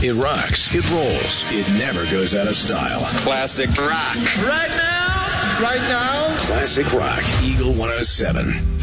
It rocks, it rolls, it never goes out of style. Classic rock. Right now. Classic rock, Eagle 107.